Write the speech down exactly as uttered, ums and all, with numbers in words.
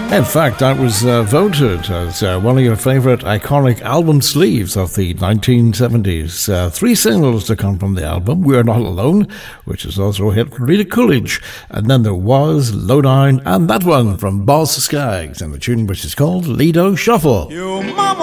In fact, that was uh, voted as uh, one of your favourite iconic album sleeves of the nineteen seventies. Uh, three singles to come from the album: We're Not Alone, which is also a hit for Rita Coolidge, and then there was Lowdown, and that one from Boz Scaggs, and the tune which is called Lido Shuffle. You mama.